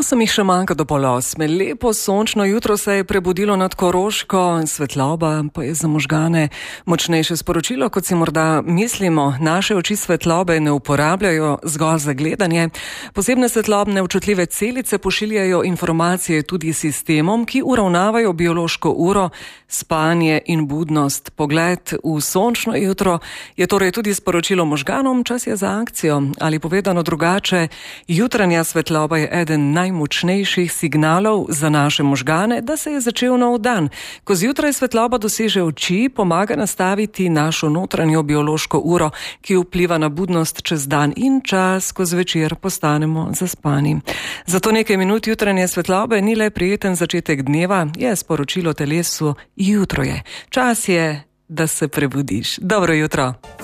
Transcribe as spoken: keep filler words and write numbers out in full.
Osem jih še manjka do pol osme. Lepo sončno jutro se je prebudilo nad Koroško, svetloba pa je za možgane močnejše sporočilo, kot si morda mislimo. Naše oči svetlobe ne uporabljajo zgolj za gledanje. Posebne svetlobne občutljive celice pošiljajo informacije tudi sistemom, ki uravnavajo biološko uro, spanje in budnost. Pogled v sončno jutro je torej tudi sporočilo možganom, čas je za akcijo. Ali povedano drugače, jutranja svetloba je eden najmočnejših signalov za naše možgane, da se je začel nov dan. Ko zjutraj svetloba doseže oči, pomaga nastaviti našo notranjo biološko uro, ki vpliva na budnost čez dan in čas, ko zvečer postanemo zaspani. Zato nekaj minut jutranje svetlobe ni le prijeten začetek dneva, je sporočilo telesu, jutro je. Čas je, da se prebudiš. Dobro jutro.